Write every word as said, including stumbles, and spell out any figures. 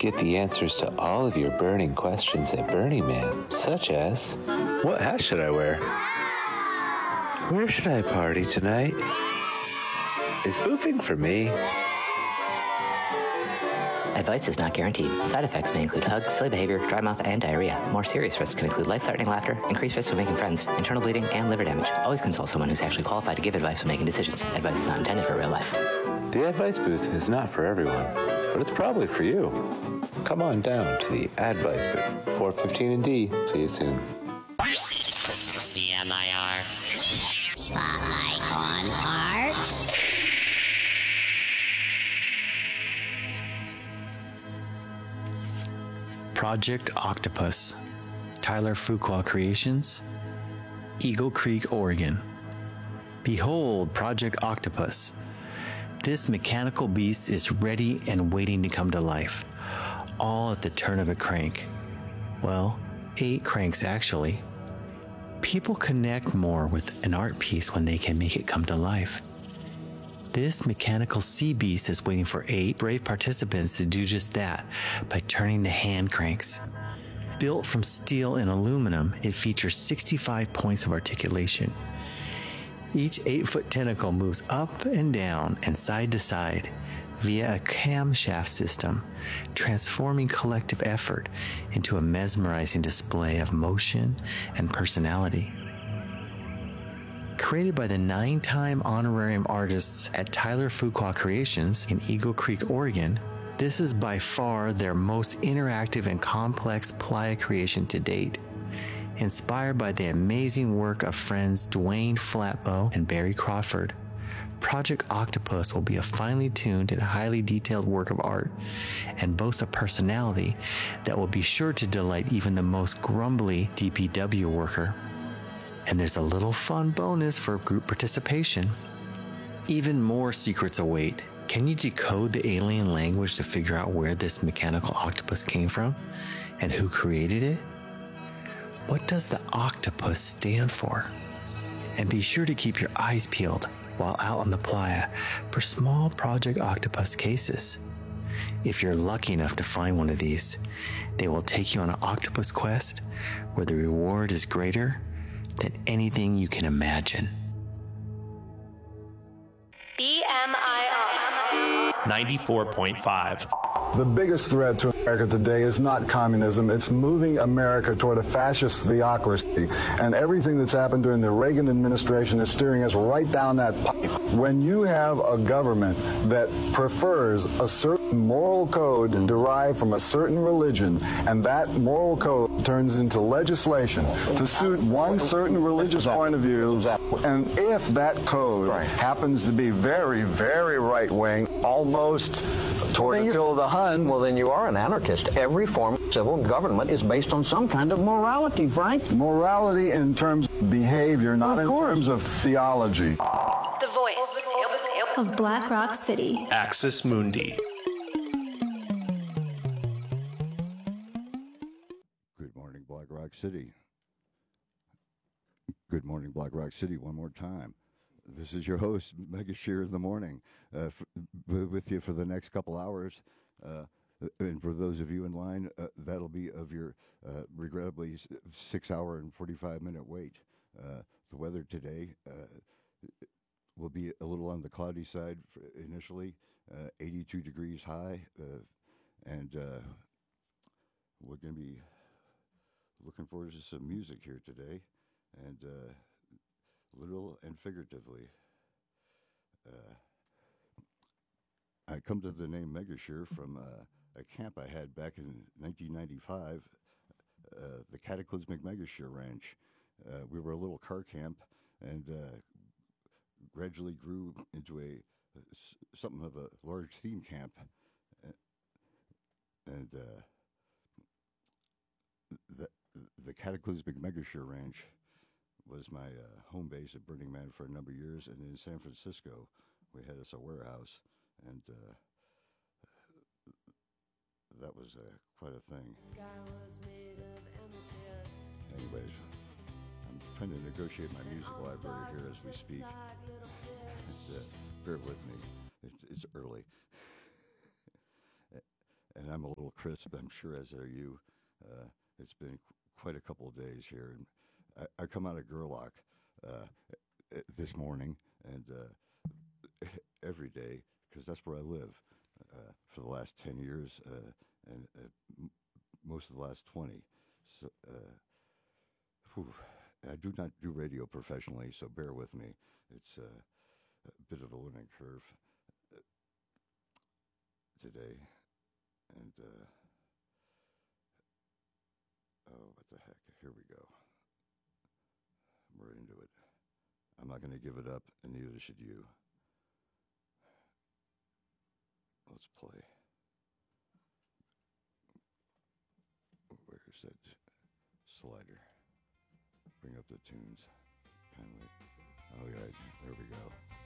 Get the answers to all of your burning questions at Burning Man, such as, what hat should I wear? Where should I party tonight? Is boofing for me? Advice is not guaranteed. Side effects may include hugs, silly behavior, dry mouth, and diarrhea. More serious risks can include life-threatening laughter, increased risk of making friends, internal bleeding, and liver damage. Always consult someone who's actually qualified to give advice when making decisions. Advice is not intended for real life. The Advice Booth is not for everyone, but it's probably for you. Come on down to the Advice Booth, four fifteen and D. See you soon. The M I R Spotlight on Art. Project Octopus, Tyler Fuqua Creations, Eagle Creek, Oregon. Behold Project Octopus. This mechanical beast is ready and waiting to come to life, all at the turn of a crank. Well, eight cranks actually. People connect more with an art piece when they can make it come to life. This mechanical sea beast is waiting for eight brave participants to do just that by turning the hand cranks. Built from steel and aluminum, it features sixty-five points of articulation. Each eight-foot tentacle moves up and down and side to side via a camshaft system, transforming collective effort into a mesmerizing display of motion and personality. Created by the nine-time honorarium artists at Tyler Fuqua Creations in Eagle Creek, Oregon, this is by far their most interactive and complex playa creation to date. Inspired by the amazing work of friends Dwayne Flatbow and Barry Crawford, Project Octopus will be a finely tuned and highly detailed work of art and boasts a personality that will be sure to delight even the most grumbly D P W worker. And there's a little fun bonus for group participation. Even more secrets await. Can you decode the alien language to figure out where this mechanical octopus came from and who created it? What does the octopus stand for? And be sure to keep your eyes peeled while out on the playa for small Project Octopus cases. If you're lucky enough to find one of these, they will take you on an octopus quest where the reward is greater than anything you can imagine. B M I R ninety-four point five. The biggest threat to America today is not communism. It's moving America toward a fascist theocracy. And everything that's happened during the Reagan administration is steering us right down that pipe. When you have a government that prefers a certain moral code derived from a certain religion, and that moral code turns into legislation to suit one certain religious point of view, and if that code happens to be very, very right-wing, almost toward Attila the Hun, well, then you are an anarchist. Every form of civil government is based on some kind of morality, Frank. Morality in terms of behavior, not in terms of theology. The voice of Black Rock City. Axis Mundi. Good morning, Black Rock City. Good morning, Black Rock City, one more time. This is your host, Mega Shear in the morning, uh, f- with you for the next couple hours. Uh, and for those of you in line, uh, that'll be of your, uh, regrettably, six hour and forty-five minute wait. Uh, the weather today uh, will be a little on the cloudy side initially, uh, eighty-two degrees high, uh, and uh, we're going to be looking forward to some music here today, and uh, literal and figuratively. Uh, I come to the name Megashire from uh, a camp I had back in nineteen ninety-five, uh, the Cataclysmic Megashire Ranch. Uh, we were a little car camp, and uh, gradually grew into a something of a large theme camp, and uh, the the Cataclysmic Megashire Ranch was my uh, home base at Burning Man for a number of years, and in San Francisco we had us a warehouse, and uh, that was uh, quite a thing. Anyways, I'm trying to negotiate my music library here as we speak. and, uh, bear with me, it's, it's early. and I'm a little crisp, I'm sure, as are you. Uh, it's been qu- quite a couple of days here. And I, I come out of Gerlach uh, this morning, and uh, every day, because that's where I live uh, for the last ten years, uh, and uh, m- most of the last twenty. So, uh, whew, I do not do radio professionally, so bear with me. It's uh, a bit of a learning curve uh, today. And, uh, oh, what the heck? Here we go. We're into it. I'm not going to give it up, and neither should you. Let's play. Where's that slider? Bring up the tunes kindly. Oh, yeah, there we go.